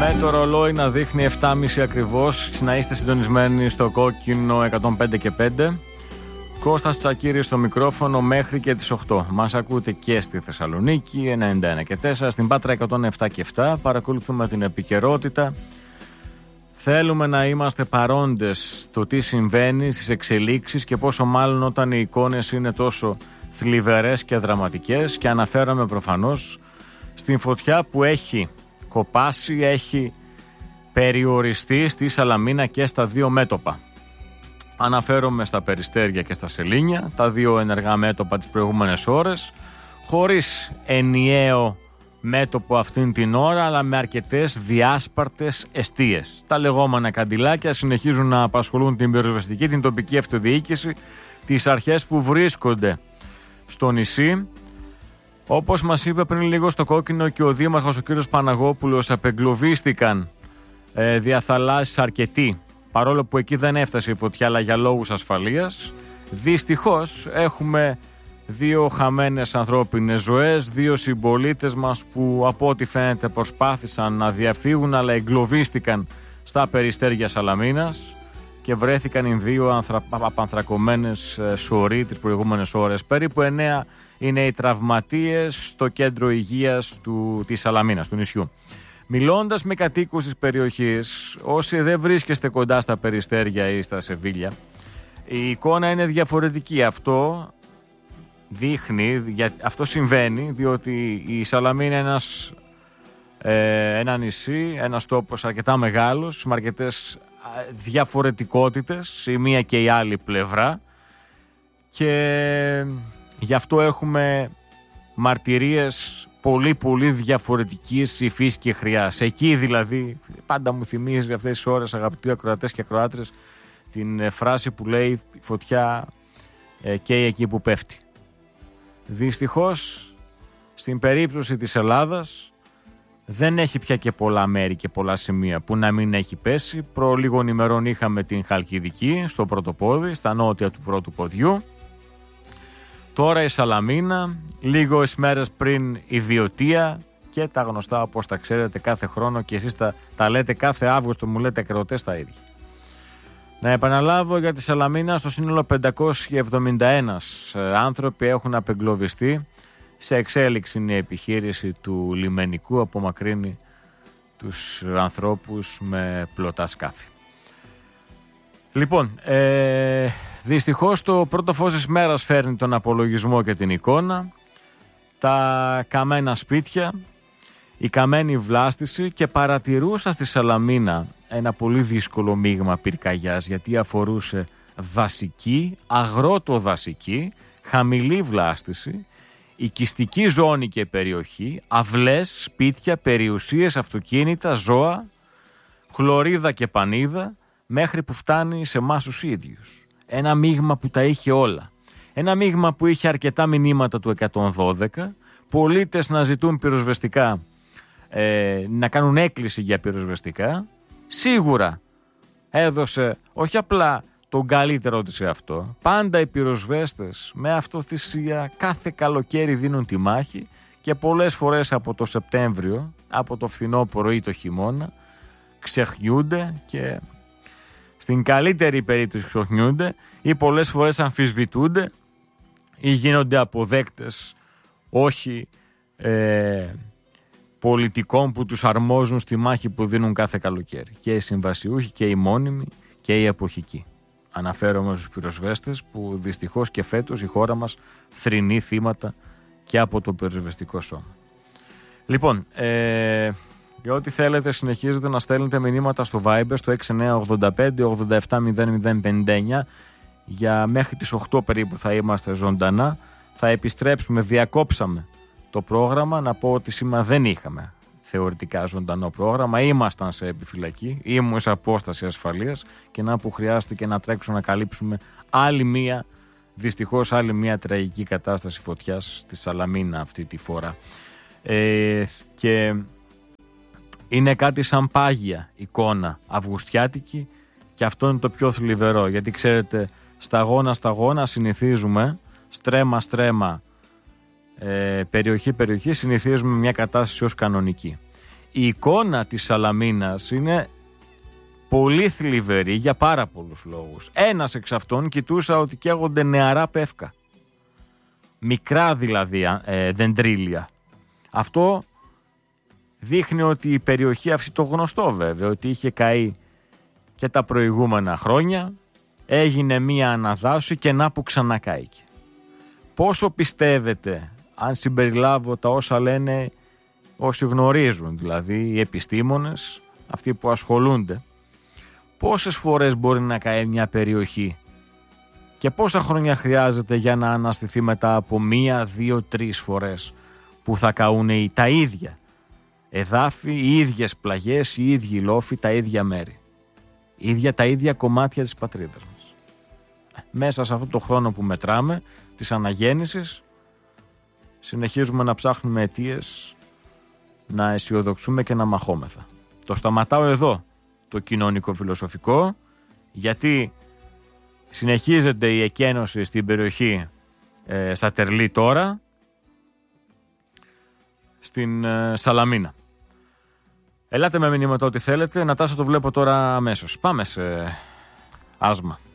Με το ρολόι να δείχνει 7.30 ακριβώς. Να είστε συντονισμένοι στο κόκκινο 105 και 5. Κώστας Τσακίρης στο μικρόφωνο μέχρι και τις 8. Μας ακούτε και στη Θεσσαλονίκη 91 και 4, στην Πάτρα 107 και 7. Παρακολουθούμε την επικαιρότητα. Θέλουμε να είμαστε παρόντες στο τι συμβαίνει, στις εξελίξεις και πόσο μάλλον όταν οι εικόνες είναι τόσο θλιβερές και δραματικές, και αναφέρομαι προφανώς στην φωτιά που έχει κοπάσει, έχει περιοριστεί στη Σαλαμίνα και στα δύο μέτωπα. Αναφέρομαι στα Περιστέρια και στα Σελήνια, τα δύο ενεργά μέτωπα τις προηγούμενες ώρες, χωρίς ενιαίο μέτωπο αυτήν την ώρα, αλλά με αρκετές διάσπαρτες εστίες. Τα λεγόμενα καντιλάκια συνεχίζουν να απασχολούν την πυροσβεστική, την τοπική αυτοδιοίκηση, τις αρχές που βρίσκονται στο νησί. Όπως μας είπε πριν λίγο στο κόκκινο και ο Δήμαρχος, ο κύριος Παναγόπουλος, απεγκλωβίστηκαν διαθαλάσσεις αρκετοί, παρόλο που εκεί δεν έφτασε η φωτιά, αλλά για λόγους ασφαλείας. Δυστυχώς έχουμε δύο χαμένες ανθρώπινες ζωές, δύο συμπολίτες μας που από ό,τι φαίνεται προσπάθησαν να διαφύγουν, αλλά εγκλωβίστηκαν στα Περιστέρια Σαλαμίνας και βρέθηκαν οι δύο απανθρακωμένες σωροί τις προηγούμενες ώρες. Περίπου 9 είναι οι τραυματίες στο κέντρο υγείας της Σαλαμίνας, του νησιού. Μιλώντας με κατοίκους της περιοχής, όσοι δεν βρίσκεστε κοντά στα Περιστέρια ή στα Σεβίλια, η εικόνα είναι διαφορετική. Αυτό συμβαίνει διότι η Σαλαμίνα είναι ένα νησί, ένας τόπος αρκετά μεγάλος, με αρκετές διαφορετικότητες η μία και η άλλη πλευρά, και γι' αυτό έχουμε μαρτυρίες πολύ διαφορετικής υφής και χρειάς. Εκεί δηλαδή πάντα μου θυμίζει αυτές τις ώρες, αγαπητοί ακροατές και ακροάτρες, την φράση που λέει «Η φωτιά καίει εκεί που πέφτει». Δυστυχώς στην περίπτωση της Ελλάδας δεν έχει πια και πολλά μέρη και πολλά σημεία που να μην έχει πέσει. Προ λίγων ημερών είχαμε την Χαλκιδική στο πρώτο πόδι, στα νότια του πρώτου ποδιού. Τώρα η Σαλαμίνα, λίγες μέρες πριν η Βιωτία και τα γνωστά, όπως τα ξέρετε κάθε χρόνο και εσείς τα λέτε κάθε Αύγουστο, μου λέτε ακροατές τα ίδια. Να επαναλάβω για τη Σαλαμίνα, στο σύνολο 571 άνθρωποι έχουν απεγκλωβιστεί. Σε εξέλιξη είναι η επιχείρηση του λιμενικού, απομακρύνει τους ανθρώπους με πλωτά σκάφη. Λοιπόν, δυστυχώς το πρώτο φως της μέρας φέρνει τον απολογισμό και την εικόνα, τα καμένα σπίτια, η καμένη βλάστηση, και παρατηρούσα στη Σαλαμίνα ένα πολύ δύσκολο μείγμα πυρκαγιάς, γιατί αφορούσε δασική, αγρότο-δασική, χαμηλή βλάστηση, οικιστική ζώνη και περιοχή, αυλές, σπίτια, περιουσίες, αυτοκίνητα, ζώα, χλωρίδα και πανίδα, μέχρι που φτάνει σε εμάς τους ίδιους. Ένα μείγμα που τα είχε όλα. Ένα μείγμα που είχε αρκετά μηνύματα του 112, πολίτες να ζητούν πυροσβεστικά, να κάνουν έκκληση για πυροσβεστικά. Σίγουρα έδωσε όχι απλά τον καλύτερο της σε αυτό. Πάντα οι πυροσβέστες με αυτοθυσία κάθε καλοκαίρι δίνουν τη μάχη, και πολλές φορές από το Σεπτέμβριο, από το φθινόπωρο ή το χειμώνα, ξεχνιούνται, και στην καλύτερη περίπτωση ξεχνιούνται, ή πολλές φορές αμφισβητούνται ή γίνονται αποδέκτες όχι πολιτικών που τους αρμόζουν στη μάχη που δίνουν κάθε καλοκαίρι. Και οι συμβασιούχοι και οι μόνιμοι και οι εποχικοί. Αναφέρομαι στους πυροσβέστες που δυστυχώς και φέτος η χώρα μας θρηνεί θύματα και από το πυροσβεστικό σώμα. Λοιπόν, για ό,τι θέλετε συνεχίζετε να στέλνετε μηνύματα στο Viber στο 6985-870059. Για μέχρι τις 8 περίπου θα είμαστε ζωντανά. Θα επιστρέψουμε, διακόψαμε το πρόγραμμα. Να πω ότι σήμερα δεν είχαμε θεωρητικά ζωντανό πρόγραμμα. Ήμασταν σε επιφυλακή, ήμουν σε απόσταση ασφαλείας, και να που χρειάστηκε να τρέξουμε να καλύψουμε δυστυχώς άλλη μια τραγική κατάσταση φωτιάς στη Σαλαμίνα αυτή τη φορά. Και είναι κάτι σαν πάγια εικόνα αυγουστιάτικη, και αυτό είναι το πιο θλιβερό, γιατί ξέρετε, σταγόνα συνηθίζουμε, στρέμα περιοχή συνηθίζουμε μια κατάσταση ως κανονική. η εικόνα της Σαλαμίνας είναι πολύ θλιβερή για πάρα πολλούς λόγους. Ένας εξ αυτών κοιτούσα ότι καίγονται νεαρά πεύκα. Μικρά δηλαδή δεντρίλια. Αυτό δείχνει ότι η περιοχή αυτή, το γνωστό βέβαια, ότι είχε καεί και τα προηγούμενα χρόνια, έγινε μία αναδάσωση και να που ξανακαήκε. Πόσο πιστεύετε, αν συμπεριλάβω τα όσα λένε όσοι γνωρίζουν, δηλαδή οι επιστήμονες, αυτοί που ασχολούνται, πόσες φορές μπορεί να καεί μια περιοχή και πόσα χρόνια χρειάζεται για να αναστηθεί μετά από 1, 2, 3 φορές που θα καούν τα ίδια εδάφη, οι ίδιες πλαγιές, οι ίδιοι λόφοι, τα ίδια μέρη. Τα ίδια κομμάτια της πατρίδας μας. Μέσα σε αυτό το χρόνο που μετράμε, της αναγέννησης, συνεχίζουμε να ψάχνουμε αιτίες, να αισιοδοξούμε και να μαχόμεθα. Το σταματάω εδώ, το κοινωνικό-φιλοσοφικό, γιατί συνεχίζεται η εκένωση στην περιοχή στα Τερλή τώρα, στην Σαλαμίνα. Ελάτε με μηνύματα ό,τι θέλετε. Νατάσα, το βλέπω τώρα αμέσως. Πάμε σε άσμα.